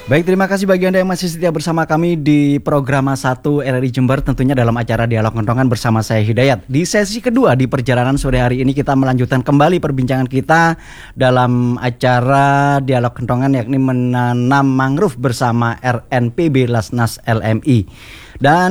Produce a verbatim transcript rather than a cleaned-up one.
Baik, terima kasih bagi Anda yang masih setia bersama kami di program satu R R I Jember, tentunya dalam acara Dialog Kentongan bersama saya Hidayat. Di sesi kedua di perjalanan sore hari ini kita melanjutkan kembali perbincangan kita dalam acara Dialog Kentongan, yakni menanam mangrove bersama R N P B Lasnas L M I. Dan